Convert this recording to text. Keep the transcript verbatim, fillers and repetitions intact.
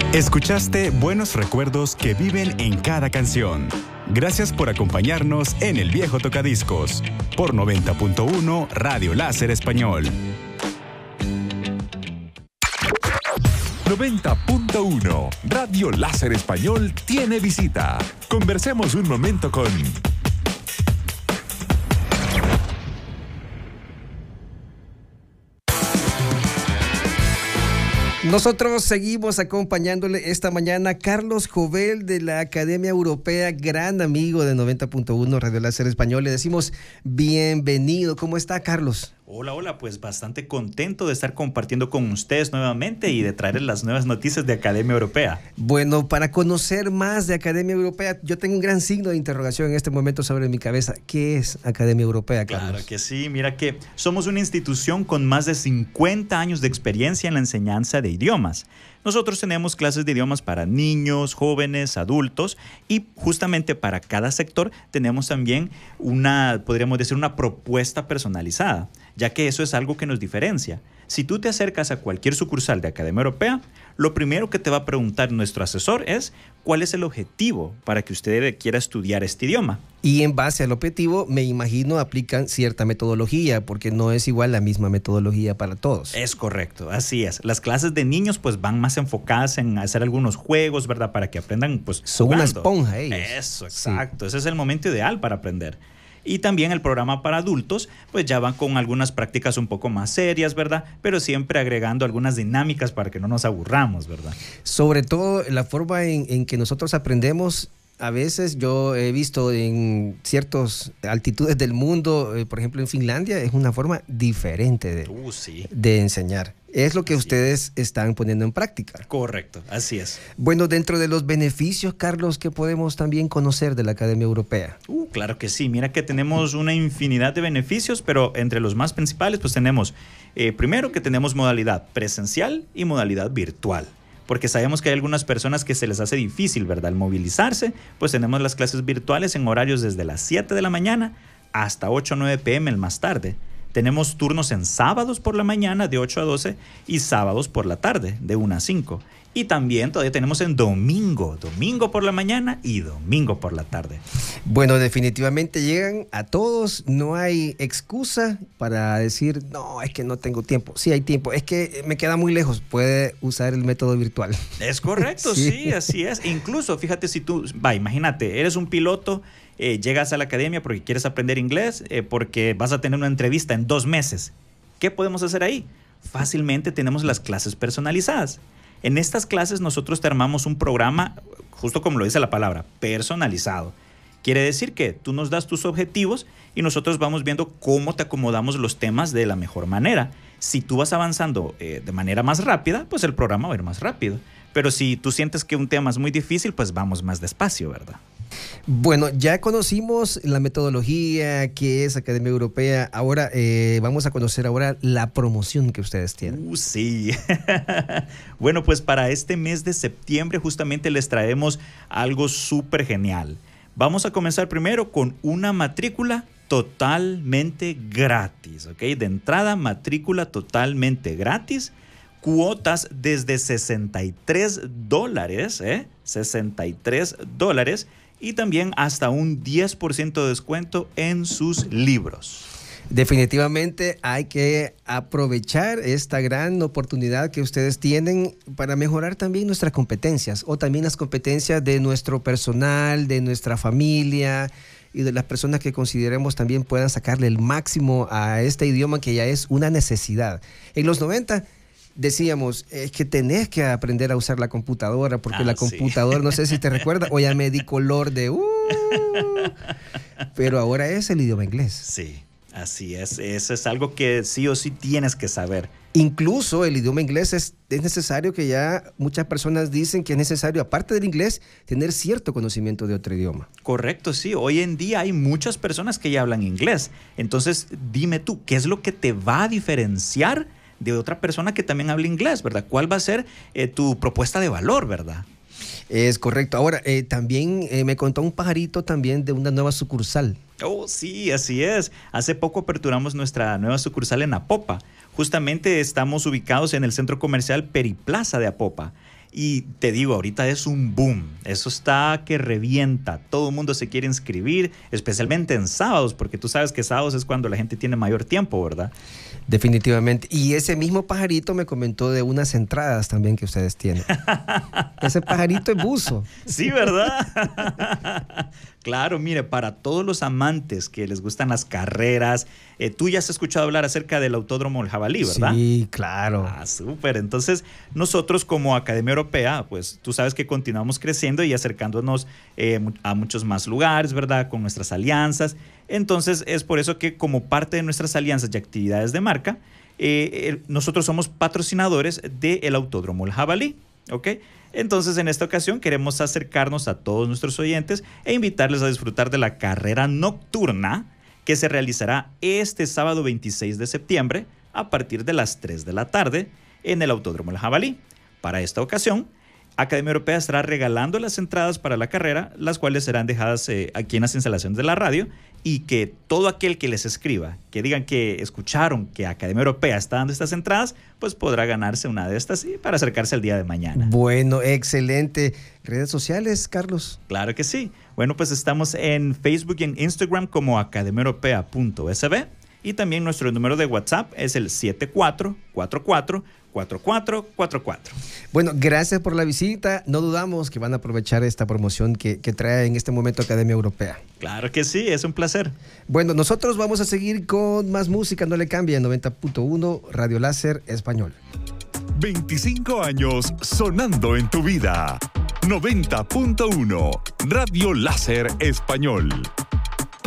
Escuchaste buenos recuerdos que viven en cada canción. Gracias por acompañarnos en El Viejo Tocadiscos por noventa punto uno Radio Láser Español. noventa punto uno Radio Láser Español tiene visita. Conversemos un momento con... Nosotros seguimos acompañándole esta mañana a Carlos Jovel de la Academia Europea, gran amigo de noventa punto uno Radio Láser Español. Le decimos bienvenido. ¿Cómo está, Carlos? Hola, hola, pues bastante contento de estar compartiendo con ustedes nuevamente y de traerles las nuevas noticias de Academia Europea. Bueno, para conocer más de Academia Europea, yo tengo un gran signo de interrogación en este momento sobre mi cabeza. ¿Qué es Academia Europea, Carlos? Claro que sí, mira que somos una institución con más de cincuenta años de experiencia en la enseñanza de idiomas. Nosotros tenemos clases de idiomas para niños, jóvenes, adultos y justamente para cada sector tenemos también una, podríamos decir, una propuesta personalizada, ya que eso es algo que nos diferencia. Si tú te acercas a cualquier sucursal de Academia Europea, lo primero que te va a preguntar nuestro asesor es cuál es el objetivo para que usted quiera estudiar este idioma. Y en base al objetivo, me imagino, aplican cierta metodología, porque no es igual la misma metodología para todos. Es correcto, así es. Las clases de niños pues van más enfocadas en hacer algunos juegos, ¿verdad? Para que aprendan pues Son jugando. una esponja ellos. Eso, exacto. Sí. Ese es el momento ideal para aprender. Y también el programa para adultos, pues ya van con algunas prácticas un poco más serias, ¿verdad? Pero siempre agregando algunas dinámicas para que no nos aburramos, ¿verdad? Sobre todo la forma en, en que nosotros aprendemos. A veces yo he visto en ciertas altitudes del mundo, eh, por ejemplo en Finlandia, es una forma diferente de, uh, sí. de enseñar. Es lo que sí. ustedes están poniendo en práctica. Correcto, así es. Bueno, dentro de los beneficios, Carlos, que podemos también conocer de la Academia Europea. Uh, claro que sí. Mira que tenemos una infinidad de beneficios, pero entre los más principales, pues tenemos, eh, primero que tenemos modalidad presencial y modalidad virtual. Porque sabemos que hay algunas personas que se les hace difícil, ¿verdad?, el movilizarse, pues tenemos las clases virtuales en horarios desde las siete de la mañana hasta ocho o nueve pe eme el más tarde. Tenemos turnos en sábados por la mañana de ocho a doce y sábados por la tarde de una a cinco. Y también todavía tenemos en domingo, domingo por la mañana y domingo por la tarde. Bueno, definitivamente llegan a todos, no hay excusa para decir, no, es que no tengo tiempo. Sí hay tiempo, es que me queda muy lejos, puede usar el método virtual. Es correcto, sí. sí, así es. Incluso, fíjate, si tú, va, imagínate, eres un piloto, eh, llegas a la academia porque quieres aprender inglés, eh, porque vas a tener una entrevista en dos meses. ¿Qué podemos hacer ahí? Fácilmente tenemos las clases personalizadas. En estas clases nosotros te armamos un programa, justo como lo dice la palabra, personalizado. Quiere decir que tú nos das tus objetivos y nosotros vamos viendo cómo te acomodamos los temas de la mejor manera. Si tú vas avanzando eh, de manera más rápida, pues el programa va a ir más rápido. Pero si tú sientes que un tema es muy difícil, pues vamos más despacio, ¿verdad? Bueno, ya conocimos la metodología que es Academia Europea. Ahora eh, vamos a conocer ahora la promoción que ustedes tienen. Uh, sí. Bueno, pues para este mes de septiembre justamente les traemos algo súper genial. Vamos a comenzar primero con una matrícula totalmente gratis, ¿ok? De entrada, matrícula totalmente gratis. Cuotas desde sesenta y tres dólares, ¿eh? sesenta y tres dólares. Y también hasta un diez por ciento de descuento en sus libros. Definitivamente hay que aprovechar esta gran oportunidad que ustedes tienen para mejorar también nuestras competencias o también las competencias de nuestro personal, de nuestra familia y de las personas que consideremos también puedan sacarle el máximo a este idioma que ya es una necesidad. En los noventa decíamos, es que tenés que aprender a usar la computadora, porque ah, la computadora, sí. No sé si te recuerdas, o ya me di color de... Uh, pero ahora es el idioma inglés. Sí, así es. Eso es algo que sí o sí tienes que saber. Incluso el idioma inglés es, es necesario que ya muchas personas dicen que es necesario, aparte del inglés, tener cierto conocimiento de otro idioma. Correcto, sí. Hoy en día hay muchas personas que ya hablan inglés. Entonces, dime tú, ¿qué es lo que te va a diferenciar de otra persona que también habla inglés, ¿verdad? ¿Cuál va a ser eh, tu propuesta de valor, verdad? Es correcto. Ahora, eh, también eh, me contó un pajarito también de una nueva sucursal. Oh, sí, así es. Hace poco aperturamos nuestra nueva sucursal en Apopa. Justamente estamos ubicados en el centro comercial Periplaza de Apopa. Y te digo, ahorita es un boom. Eso está que revienta. Todo el mundo se quiere inscribir, especialmente en sábados, porque tú sabes que sábados es cuando la gente tiene mayor tiempo, ¿verdad? Definitivamente. Y ese mismo pajarito me comentó de unas entradas también que ustedes tienen. Ese pajarito es buzo. Sí, ¿verdad? Claro, mire, para todos los amantes que les gustan las carreras, eh, tú ya has escuchado hablar acerca del Autódromo El Jabalí, ¿verdad? Sí, claro. Ah, súper. Entonces, nosotros como Academia Europea, pues tú sabes que continuamos creciendo y acercándonos eh, a muchos más lugares, ¿verdad? Con nuestras alianzas. Entonces, es por eso que como parte de nuestras alianzas y actividades de marca, eh, eh, nosotros somos patrocinadores del Autódromo El Jabalí, ¿ok? Entonces, en esta ocasión queremos acercarnos a todos nuestros oyentes e invitarles a disfrutar de la carrera nocturna que se realizará este sábado veintiséis de septiembre a partir de las tres de la tarde en el Autódromo El Jabalí. Para esta ocasión, Academia Europea estará regalando las entradas para la carrera, las cuales serán dejadas eh, aquí en las instalaciones de la radio, y que todo aquel que les escriba, que digan que escucharon que Academia Europea está dando estas entradas, pues podrá ganarse una de estas y para acercarse al día de mañana. Bueno, excelente. ¿Redes sociales, Carlos? Claro que sí. Bueno, pues estamos en Facebook y en Instagram como academia europea punto s b, y también nuestro número de WhatsApp es el siete cuatro cuatro cuatro cuatro cuatro cuatro cuatro. Bueno, gracias por la visita. No dudamos que van a aprovechar esta promoción que, que trae en este momento Academia Europea. Claro que sí, es un placer. Bueno, nosotros vamos a seguir con más música, no le cambien. noventa punto uno Radio Láser Español. veinticinco años sonando en tu vida. noventa punto uno Radio Láser Español.